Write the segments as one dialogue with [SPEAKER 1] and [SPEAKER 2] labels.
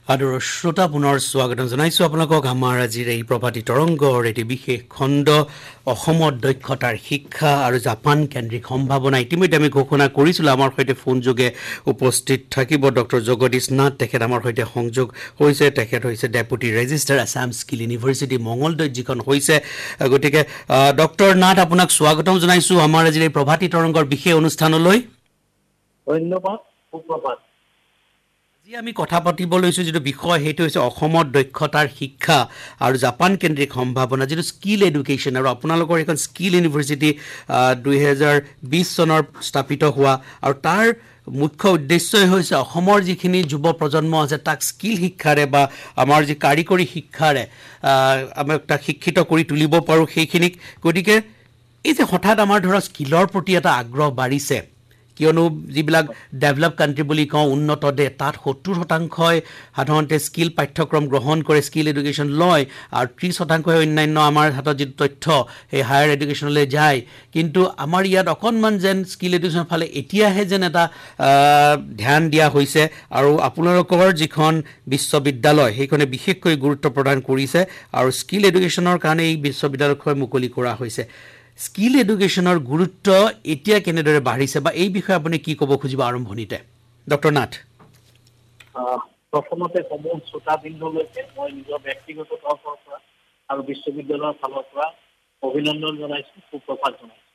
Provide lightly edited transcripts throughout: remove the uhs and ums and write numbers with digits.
[SPEAKER 1] আদৰ শ্ৰোতা পুনৰ স্বাগতম জনাইছো আপোনালোকক আমাৰ আজিৰ এই প্ৰভাতী তৰংগৰ এটি বিশেষ খণ্ড অসমৰ দক্ষতাৰ শিক্ষা আৰু জাপান কেন্দ্ৰিক সম্ভাৱনা ইতিমধ্যে আমি ঘোষণা কৰিছিলোঁ আমাৰ সৈতে ফোনযোগে উপস্থিত থাকিব ডক্টৰ জগদীশ নাথ তেখেত আমাৰ সৈতে সংযোগ হৈছে তেখেত হৈছে deputy registrar Assam skill university মঙলদৈত যিখন হৈছে গতিকে ডক্টৰ নাথ আপোনাক স্বাগতম জনাইছো আমাৰ আজিৰ এই প্ৰভাতী তৰংগৰ বিশেষ অনুষ্ঠানলৈ
[SPEAKER 2] ধন্যবাদ সুপ্ৰভাত
[SPEAKER 1] আজি আমি কথা পাতিব লৈছো যেটো বিষয় হেতু হৈছে অসমৰ দক্ষতাৰ শিক্ষা আৰু জাপান কেন্দ্ৰিক সম্ভাৱনা যেটো স্কিল এডুকেশ্যন আৰু আপোনালোকৰ এখন স্কিল ইউনিভাৰ্চিটি 2020 চনৰ স্থাপিত হোৱা আৰু তাৰ মুখ্য উদ্দেশ্যই হৈছে অসমৰ যিখিনি যুৱ প্ৰজন্ম আছে তাক স্কিল শিক্ষাৰে বা আমাৰ যি কাৰিকৰী শিক্ষাৰে আমি তাক শিক্ষিত কৰি তুলিব পাৰো সেইখিনিক গতিকে এই যে হঠাৎ আমাৰ ধৰা স্কিলৰ প্ৰতি এটা আগ্ৰহ বাঢ়িছে কিয়নো যিবিলাক ডেভেলপ কাণ্ট্ৰি বুলি কওঁ উন্নত দেশ তাত 70% সাধাৰণতে স্কিল পাঠ্যক্ৰম গ্ৰহণ কৰে স্কিল এডুকেশ্যন লয় আৰু 30% অন্যান্য আমাৰ হাতত যি তথ্য এই হায়াৰ এডুকেশ্যনলৈ যায় কিন্তু আমাৰ ইয়াত অকণমান যেন স্কিল এডুকেশ্যনৰ ফালে এতিয়াহে যেন এটা ধ্যান দিয়া হৈছে আৰু আপোনালোকৰ যিখন বিশ্ববিদ্যালয় সেইখনে বিশেষকৈ গুৰুত্ব প্ৰদান কৰিছে আৰু স্কিল এডুকেশ্যনৰ কাৰণে এই বিশ্ববিদ্যালয়খন মুকলি কৰা হৈছে স্কিল এডুকেশ্যনৰ গুৰুত্ব এতিয়া কেনেদৰে বাঢ়িছে বা এই বিষয়ে আপুনি কি ক'ব খুজিব আৰম্ভণিতে ডক্টৰ নাথ
[SPEAKER 2] প্ৰথমতে সমূহ শ্ৰোতাবৃন্দলৈকে মই নিজৰ ব্যক্তিগত তৰফৰ পৰা আৰু বিশ্ববিদ্যালয়ৰ ফালৰ পৰা অভিনন্দন জনাইছো সুপ্ৰভাত জনাইছো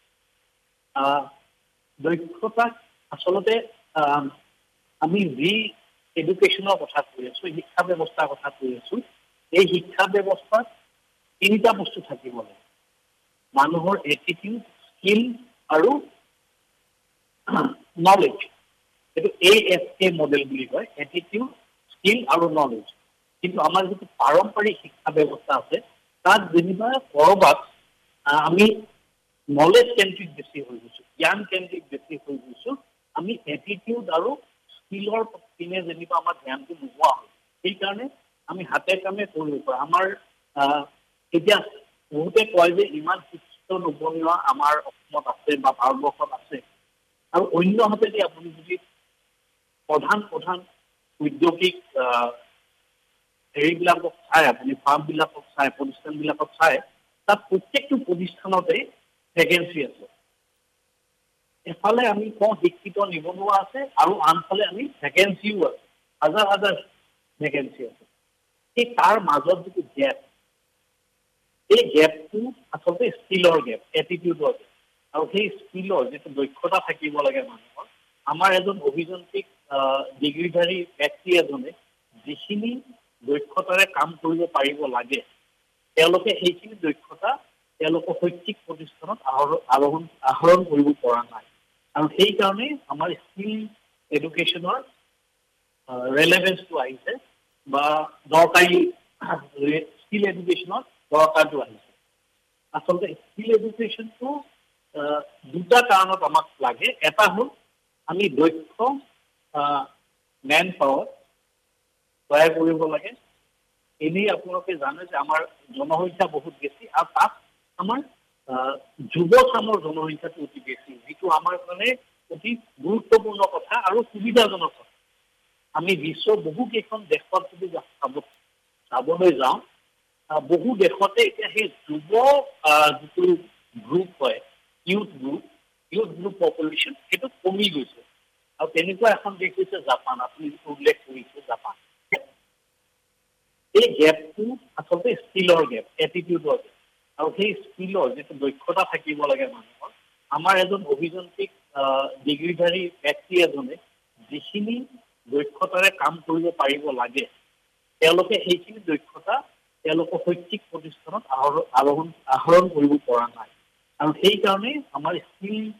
[SPEAKER 2] দক্ষতা আচলতে আমি যি এডুকেশ্যনৰ কথা কৈ আছো শিক্ষা ব্যৱস্থাৰ কথা কৈ আছো এই শিক্ষা ব্যৱস্থাত তিনিটা বস্তু থাকিব লাগে মানুহৰ এটিটিউড স্কিল আৰু নলেজ এইটো ASK মডেল বুলি কয় এটিটিউড স্কিল আৰু নলেজ কিন্তু আমাৰ যিটো পাৰম্পৰিক শিক্ষা ব্যৱস্থা আছে তাত যেনিবা কৰবাত আমি নলেজ কেন্দ্ৰিক বেছি হৈ গৈছো জ্ঞান কেন্দ্ৰিক বেছি হৈ গৈছো আমি এটিটিউড আৰু স্কিলৰ পিনে যেনিবা আমাৰ ধ্যানটো নোহোৱা হয় সেইকাৰণে আমি হাতে কামে কৰিব পাৰোঁ আমাৰ এতিয়া বহুতে কয় যে ইমান শিক্ষিত নবনুৱা আমাৰ অসমত আছে বা ভাৰতবৰ্ষত আছে আৰু অন্য হাতেদি আপুনি যদি প্ৰধান উদ্যোগিক হেৰিবিলাকক চাই আপুনি ফাৰ্মবিলাকক চাই প্ৰতিষ্ঠানবিলাকক চাই তাত প্ৰত্যেকটো প্ৰতিষ্ঠানতে ভেকেঞ্চি আছে এফালে আমি কওঁ শিক্ষিত নিবনুৱা আছে আৰু আনফালে আমি ভেকেঞ্চিও আছে হাজাৰ ভেকেঞ্চি আছে এই তাৰ মাজত যিটো গেপ এই গেপটো আচলতে স্কিলৰ গেপ এটিটিউডৰ গেপ আৰু সেই স্কিলৰ যিটো দক্ষতা থাকিব লাগে মানুহৰ আমাৰ এজন অভিযান্ত্ৰিক ডিগ্ৰীধাৰী ব্যক্তি এজনে যিখিনি দক্ষতাৰে কাম কৰিব পাৰিব লাগে তেওঁলোকে সেইখিনি দক্ষতা তেওঁলোকৰ শৈক্ষিক প্ৰতিষ্ঠানত আহৰণ কৰিব পৰা নাই আৰু সেইকাৰণে আমাৰ স্কিল এডুকেশ্যনৰ ৰেলেভেন্সটো আহিছে বা দৰকাৰী স্কিল এডুকেশ্যনৰ দৰকাৰটো আহিছে আচলতে স্কিল এডুকেশ্যনটো দুটা কাৰণত আমাক লাগে এটা হ'ল আমি দক্ষ মেন পাৱাৰ তৈয়াৰ কৰিব লাগে এনেই আপোনালোকে জানে যে আমাৰ জনসংখ্যা বহুত বেছি আৰু তাত আমাৰ যুৱচামৰ জনসংখ্যাটো অতি বেছি যিটো আমাৰ কাৰণে অতি গুৰুত্বপূৰ্ণ কথা আৰু সুবিধাজনক কথা আমি বিশ্বৰ বহুকেইখন দেশত যদি চাবলৈ যাওঁ বহু দেশতে এতিয়া সেই যুৱ যিটো গ্ৰুপ হয় ইউথ গ্ৰুপ পপুলেশ্যন সেইটো কমি গৈছে আৰু তেনেকুৱা এখন দেশ হৈছে জাপান আপুনি উল্লেখ কৰিছে জাপান এই গেপটো আচলতে স্কিলৰ গেপ এটিটিউডৰ গেপ আৰু সেই স্কিলৰ যিটো দক্ষতা থাকিব লাগে মানুহৰ আমাৰ এজন অভিযান্ত্ৰিক ডিগ্ৰীধাৰী ব্যক্তি এজনে যিখিনি দক্ষতাৰে কাম কৰিব পাৰিব লাগে তেওঁলোকে সেইখিনি দক্ষতা তেওঁলোকৰ শৈক্ষিক প্ৰতিষ্ঠানত আহৰণ কৰিব পৰা নাই আৰু সেইকাৰণে আমাৰ স্কিল